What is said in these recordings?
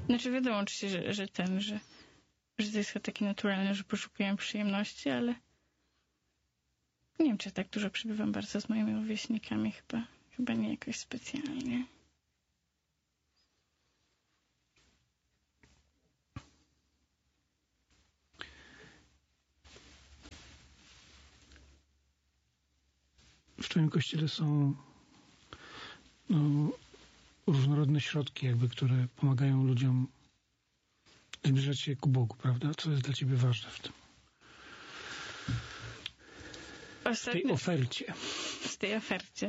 Znaczy wiadomo oczywiście, że to jest takie naturalne, że poszukuję przyjemności, ale nie wiem, czy tak dużo przybywam bardzo z moimi rówieśnikami. Chyba nie jakoś specjalnie. W twoim kościele są różnorodne środki, które pomagają ludziom zbliżać się ku Bogu, prawda? Co jest dla ciebie ważne w tym? W tej ofercie.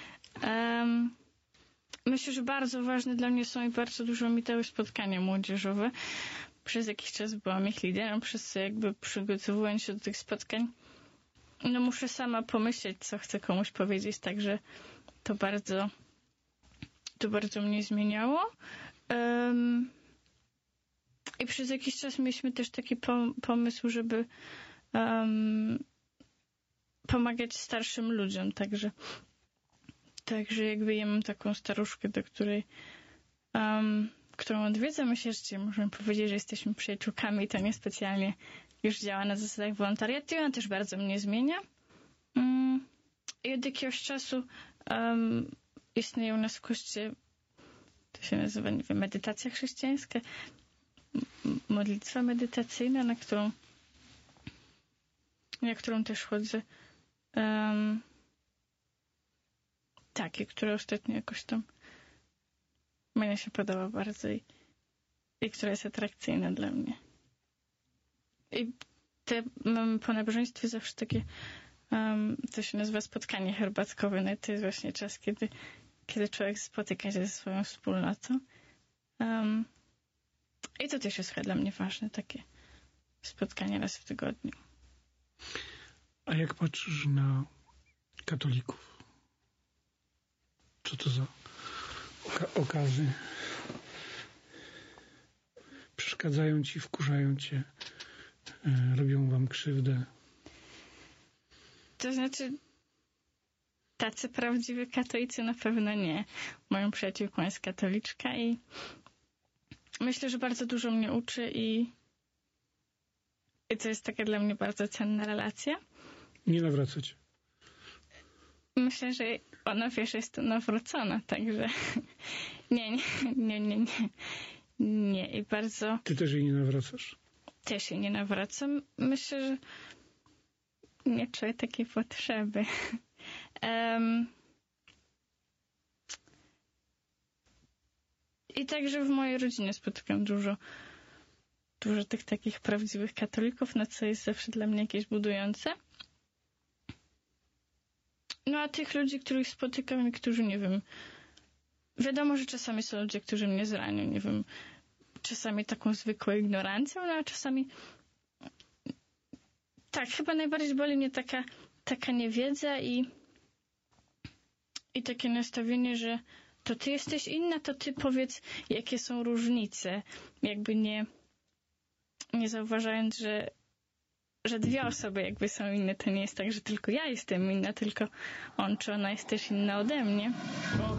Myślę, że bardzo ważne dla mnie są i bardzo dużo mi dały spotkania młodzieżowe. Przez jakiś czas byłam ich liderem, przez co przygotowując się do tych spotkań, muszę sama pomyśleć, co chcę komuś powiedzieć, także to bardzo mnie zmieniało. I przez jakiś czas mieliśmy też taki pomysł, żeby pomagać starszym ludziom, także ja mam taką staruszkę, do którą odwiedzam. Myślę, że możemy powiedzieć, że jesteśmy przyjaciółkami i to niespecjalnie już działa na zasadach wolontariatu. I ona też bardzo mnie zmienia. I od jakiegoś czasu istnieje u nas w kościele, to się nazywa, nie wiem, medytacja chrześcijańska, modlitwa medytacyjna, na którą też chodzę. Tak, i która ostatnio jakoś tam mnie się podoba bardzo i która jest atrakcyjna dla mnie. I mamy po nabożeństwie zawsze takie to się nazywa spotkanie herbatkowe. No i to jest właśnie czas, kiedy człowiek spotyka się ze swoją wspólnotą. I to też jest chyba dla mnie ważne, takie spotkanie raz w tygodniu. A jak patrzysz na katolików? Co to za okazy? Przeszkadzają ci, wkurzają cię, robią wam krzywdę? To znaczy, tacy prawdziwi katolicy na pewno nie. Moją przyjaciółką jest katoliczka i myślę, że bardzo dużo mnie uczy i to jest taka dla mnie bardzo cenna relacja. Nie nawracać. Myślę, że ona, wiesz, jest nawrócona, także nie. I bardzo... Ty też jej nie nawracasz? Też jej nie nawracam. Myślę, że nie czuję takiej potrzeby. I także w mojej rodzinie spotykam dużo tych takich prawdziwych katolików, na co jest zawsze dla mnie jakieś budujące. No a tych ludzi, których spotykam i którzy, nie wiem, wiadomo, że czasami są ludzie, którzy mnie zranią, nie wiem, czasami taką zwykłą ignorancją, no a czasami tak, chyba najbardziej boli mnie taka niewiedza i takie nastawienie, że to ty jesteś inna, to ty powiedz, jakie są różnice. Jakby nie zauważając, że dwie osoby jakby są inne. To nie jest tak, że tylko ja jestem inna, tylko on czy ona jest też inna ode mnie.